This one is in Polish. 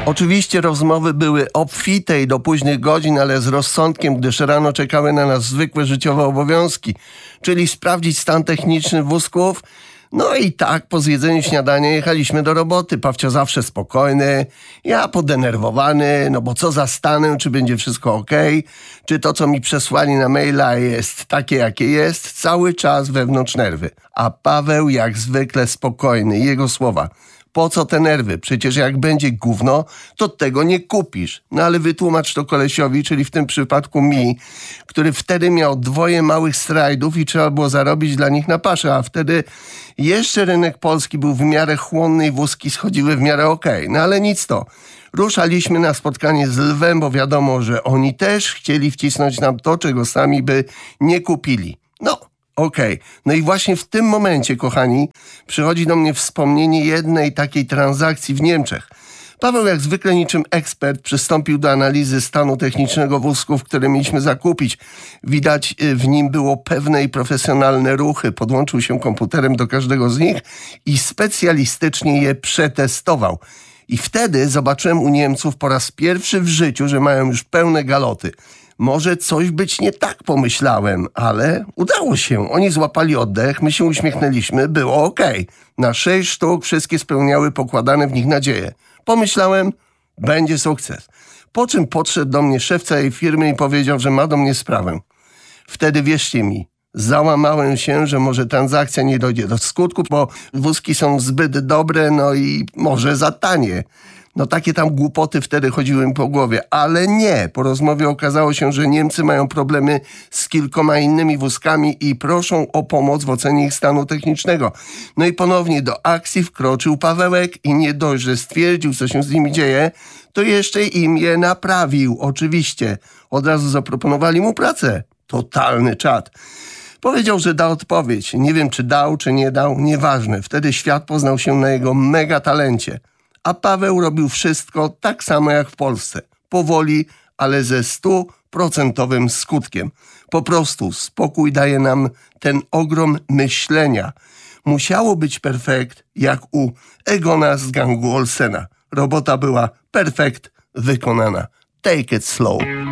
Oczywiście rozmowy były obfite i do późnych godzin, ale z rozsądkiem, gdyż rano czekały na nas zwykłe życiowe obowiązki, czyli sprawdzić stan techniczny wózków. No i tak po zjedzeniu śniadania jechaliśmy do roboty. Pawcio zawsze spokojny, ja podenerwowany, no bo co zastanę, czy będzie wszystko okej, czy to, co mi przesłali na maila jest takie, jakie jest, cały czas wewnątrz nerwy. A Paweł jak zwykle spokojny, jego słowa: po co te nerwy? Przecież jak będzie gówno, to tego nie kupisz. No ale wytłumacz to kolesiowi, czyli w tym przypadku mi, który wtedy miał 2 małych slajdów i trzeba było zarobić dla nich na paszę, a wtedy jeszcze rynek polski był w miarę chłonny i wózki schodziły w miarę okej. No ale nic to. Ruszaliśmy na spotkanie z Lwem, bo wiadomo, że oni też chcieli wcisnąć nam to, czego sami by nie kupili. Okej. No i właśnie w tym momencie, kochani, przychodzi do mnie wspomnienie jednej takiej transakcji w Niemczech. Paweł jak zwykle niczym ekspert przystąpił do analizy stanu technicznego wózków, które mieliśmy zakupić. Widać w nim było pewne i profesjonalne ruchy. Podłączył się komputerem do każdego z nich i specjalistycznie je przetestował. I wtedy zobaczyłem u Niemców po raz pierwszy w życiu, że mają już pełne galoty. Może coś być nie tak, pomyślałem, ale udało się. Oni złapali oddech, my się uśmiechnęliśmy, było okej. Na 6 sztuk wszystkie spełniały pokładane w nich nadzieje. Pomyślałem, będzie sukces. Po czym podszedł do mnie szef całej firmy i powiedział, że ma do mnie sprawę. Wtedy, wierzcie mi, załamałem się, że może transakcja nie dojdzie do skutku, bo wózki są zbyt dobre, no i może za tanie. No takie tam głupoty wtedy chodziły mi po głowie, ale nie. Po rozmowie okazało się, że Niemcy mają problemy z kilkoma innymi wózkami i proszą o pomoc w ocenie ich stanu technicznego. No i ponownie do akcji wkroczył Pawełek i nie dość, że stwierdził, co się z nimi dzieje, to jeszcze im je naprawił. Oczywiście. Od razu zaproponowali mu pracę. Totalny czad. Powiedział, że da odpowiedź. Nie wiem, czy dał, czy nie dał. Nieważne. Wtedy świat poznał się na jego mega talencie. A Paweł robił wszystko tak samo jak w Polsce. Powoli, ale ze 100% skutkiem. Po prostu spokój daje nam ten ogrom myślenia. Musiało być perfekt jak u Egona z gangu Olsena. Robota była perfekt wykonana. Take it slow.